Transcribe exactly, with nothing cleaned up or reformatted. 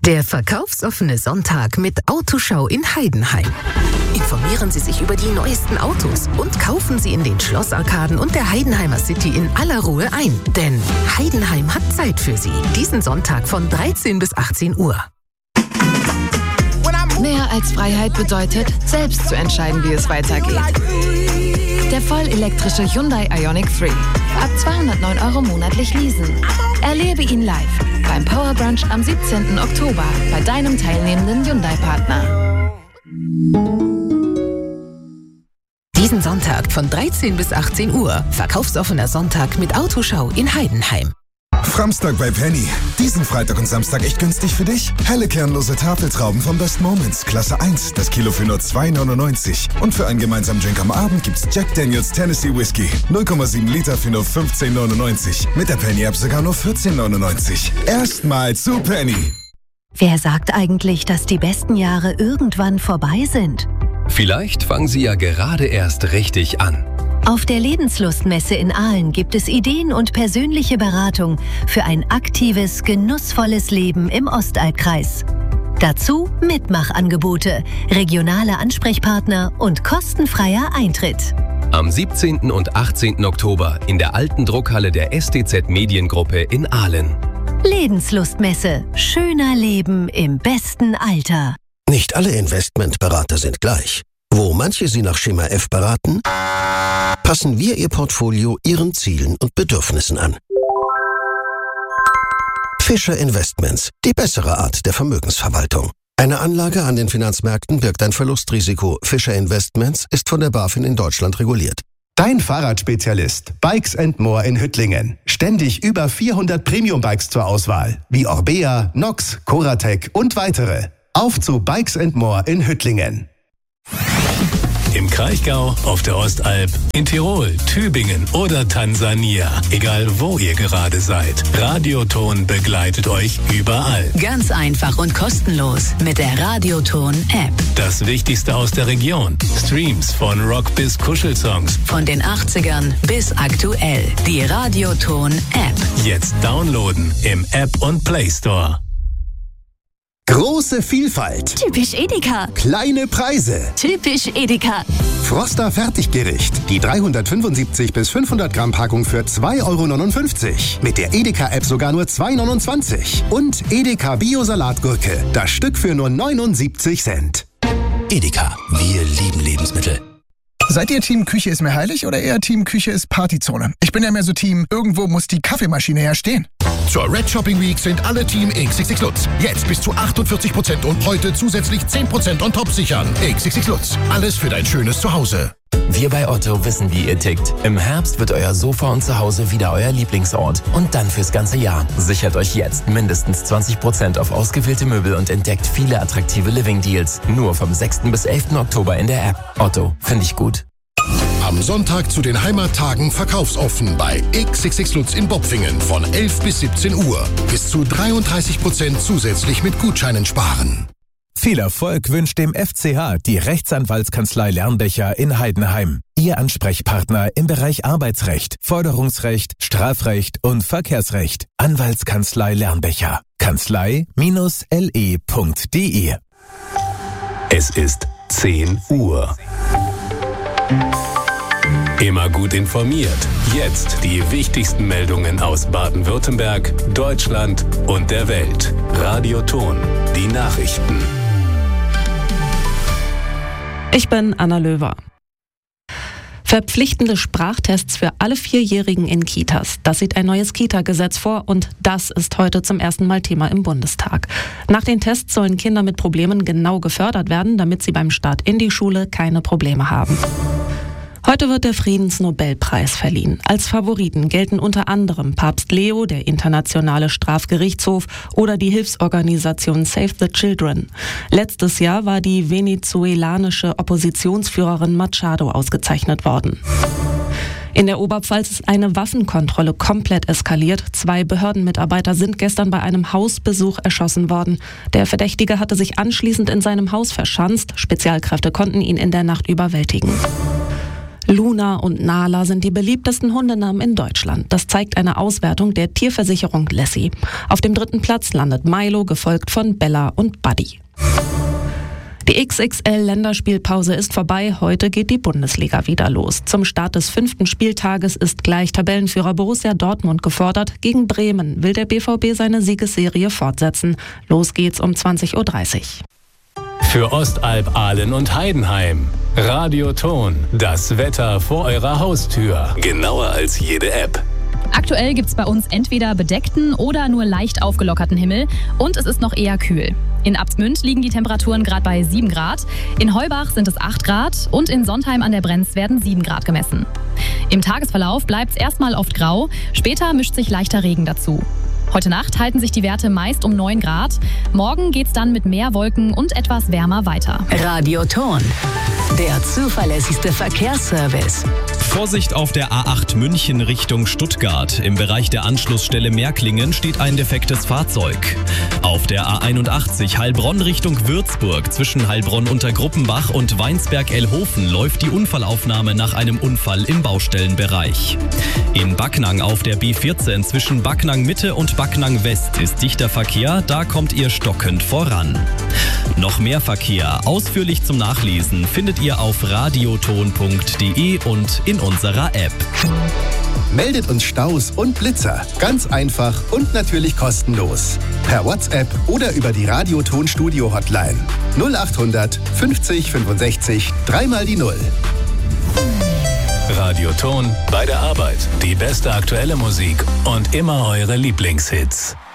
Der verkaufsoffene Sonntag mit Autoschau in Heidenheim. Informieren Sie sich über die neuesten Autos und kaufen Sie in den Schlossarkaden und der Heidenheimer City in aller Ruhe ein. Denn Heidenheim hat Zeit für Sie. Diesen Sonntag von dreizehn bis achtzehn Uhr. Mehr als Freiheit bedeutet, selbst zu entscheiden, wie es weitergeht. Der vollelektrische Hyundai Ioniq drei. Ab zweihundertneun Euro monatlich leasen. Erlebe ihn live beim Power Brunch am siebzehnten Oktober bei deinem teilnehmenden Hyundai-Partner. Diesen Sonntag von dreizehn bis achtzehn Uhr. Verkaufsoffener Sonntag mit Autoschau in Heidenheim. Framstag bei Penny. Diesen Freitag und Samstag echt günstig für dich? Helle kernlose Tafeltrauben von Best Moments, Klasse eins, das Kilo für nur zwei neunundneunzig. Und für einen gemeinsamen Drink am Abend gibt's Jack Daniels Tennessee Whiskey, null Komma sieben Liter für nur fünfzehn neunundneunzig. Mit der Penny-App sogar nur vierzehn neunundneunzig. Erstmal zu Penny. Wer sagt eigentlich, dass die besten Jahre irgendwann vorbei sind? Vielleicht fangen sie ja gerade erst richtig an. Auf der Lebenslustmesse in Aalen gibt es Ideen und persönliche Beratung für ein aktives, genussvolles Leben im Ostalbkreis. Dazu Mitmachangebote, regionale Ansprechpartner und kostenfreier Eintritt. Am siebzehnten und achtzehnten Oktober in der alten Druckhalle der S T Z Mediengruppe in Aalen. Lebenslustmesse. Schöner Leben im besten Alter. Nicht alle Investmentberater sind gleich. Wo manche Sie nach Schema F beraten, passen wir Ihr Portfolio Ihren Zielen und Bedürfnissen an. Fischer Investments, die bessere Art der Vermögensverwaltung. Eine Anlage an den Finanzmärkten birgt ein Verlustrisiko. Fischer Investments ist von der BaFin in Deutschland reguliert. Dein Fahrradspezialist Bikes and More in Hüttlingen. Ständig über vierhundert Premium-Bikes zur Auswahl, wie Orbea, Nox, Coratec und weitere. Auf zu Bikes and More in Hüttlingen. Im Kraichgau, auf der Ostalb, in Tirol, Tübingen oder Tansania. Egal wo ihr gerade seid. Radioton begleitet euch überall. Ganz einfach und kostenlos mit der Radioton-App. Das Wichtigste aus der Region. Streams von Rock bis Kuschelsongs. Von den achtzigern bis aktuell. Die Radioton-App. Jetzt downloaden im App und Play Store. Große Vielfalt. Typisch Edeka. Kleine Preise. Typisch Edeka. Froster Fertiggericht. Die dreihundertfünfundsiebzig bis fünfhundert Gramm Packung für zwei Euro neunundfünfzig. Mit der Edeka-App sogar nur zwei Euro neunundzwanzig. Und Edeka Bio-Salatgurke. Das Stück für nur neunundsiebzig Cent. Edeka. Wir lieben Lebensmittel. Seid ihr Team Küche ist mir heilig oder eher Team Küche ist Partyzone? Ich bin ja mehr so Team, irgendwo muss die Kaffeemaschine her stehen. Zur Red Shopping Week sind alle Team X X X Lutz. Jetzt bis zu achtundvierzig Prozent und heute zusätzlich zehn Prozent on top sichern. X X X Lutz. Alles für dein schönes Zuhause. Wir bei Otto wissen, wie ihr tickt. Im Herbst wird euer Sofa und Zuhause wieder euer Lieblingsort. Und dann fürs ganze Jahr. Sichert euch jetzt mindestens zwanzig Prozent auf ausgewählte Möbel und entdeckt viele attraktive Living-Deals. Nur vom sechsten bis elften Oktober in der App. Otto, finde ich gut. Am Sonntag zu den Heimattagen verkaufsoffen bei X X X Lutz in Bopfingen von elf bis siebzehn Uhr. Bis zu dreiunddreißig Prozent zusätzlich mit Gutscheinen sparen. Viel Erfolg wünscht dem F C H die Rechtsanwaltskanzlei Lernbecher in Heidenheim. Ihr Ansprechpartner im Bereich Arbeitsrecht, Forderungsrecht, Strafrecht und Verkehrsrecht. Anwaltskanzlei Lernbecher. Kanzlei Bindestrich L E Punkt D E. Es ist zehn Uhr. Immer gut informiert. Jetzt die wichtigsten Meldungen aus Baden-Württemberg, Deutschland und der Welt. Radioton, die Nachrichten. Ich bin Anna Löwer. Verpflichtende Sprachtests für alle Vierjährigen in Kitas. Das sieht ein neues Kita-Gesetz vor und das ist heute zum ersten Mal Thema im Bundestag. Nach den Tests sollen Kinder mit Problemen genau gefördert werden, damit sie beim Start in die Schule keine Probleme haben. Heute wird der Friedensnobelpreis verliehen. Als Favoriten gelten unter anderem Papst Leo, der Internationale Strafgerichtshof oder die Hilfsorganisation Save the Children. Letztes Jahr war die venezuelanische Oppositionsführerin Machado ausgezeichnet worden. In der Oberpfalz ist eine Waffenkontrolle komplett eskaliert. Zwei Behördenmitarbeiter sind gestern bei einem Hausbesuch erschossen worden. Der Verdächtige hatte sich anschließend in seinem Haus verschanzt. Spezialkräfte konnten ihn in der Nacht überwältigen. Luna und Nala sind die beliebtesten Hundenamen in Deutschland. Das zeigt eine Auswertung der Tierversicherung Lassie. Auf dem dritten Platz landet Milo, gefolgt von Bella und Buddy. Die X X L-Länderspielpause ist vorbei. Heute geht die Bundesliga wieder los. Zum Start des fünften Spieltages ist gleich Tabellenführer Borussia Dortmund gefordert. Gegen Bremen will der B V B seine Siegesserie fortsetzen. Los geht's um zwanzig Uhr dreißig. Für Ostalb, Aalen und Heidenheim. Radioton, das Wetter vor eurer Haustür. Genauer als jede App. Aktuell gibt es bei uns entweder bedeckten oder nur leicht aufgelockerten Himmel und es ist noch eher kühl. In Abtsmünd liegen die Temperaturen gerade bei sieben Grad, in Heubach sind es acht Grad und in Sontheim an der Brenz werden sieben Grad gemessen. Im Tagesverlauf bleibt es erstmal oft grau, später mischt sich leichter Regen dazu. Heute Nacht halten sich die Werte meist um neun Grad. Morgen geht's dann mit mehr Wolken und etwas wärmer weiter. Radioton, der zuverlässigste Verkehrsservice. Vorsicht auf der A acht München Richtung Stuttgart. Im Bereich der Anschlussstelle Märklingen steht ein defektes Fahrzeug. Auf der A einundachtzig Heilbronn Richtung Würzburg zwischen Heilbronn-Untergruppenbach und Weinsberg-Elhofen läuft die Unfallaufnahme nach einem Unfall im Baustellenbereich. In Backnang auf der B vierzehn zwischen Backnang Mitte und Backnang West ist dichter Verkehr, da kommt ihr stockend voran. Noch mehr Verkehr, ausführlich zum Nachlesen, findet ihr auf radioton punkt de und in unserer App. Meldet uns Staus und Blitzer. Ganz einfach und natürlich kostenlos. Per WhatsApp oder über die Radioton Studio Hotline. null achthundert fünfzig fünfundsechzig dreimal die Null. Radioton bei der Arbeit. Die beste aktuelle Musik und immer eure Lieblingshits.